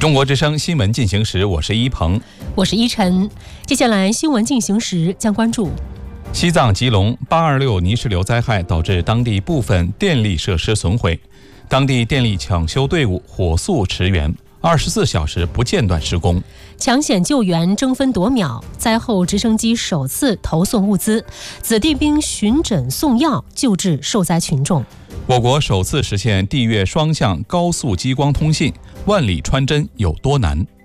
中国之声新闻进行时，我是一鹏， 我是依晨。接下来新闻进行时将关注： 西藏吉隆826泥石流灾害导致当地部分电力设施损毁，当地电力抢修队伍火速驰援，24小时不间断施工。 抢险救援争分夺秒，灾后直升机首次投送物资，子弟兵巡诊送药救治受灾群众。 我国首次实现地月双向高速激光通信，万里穿针有多难？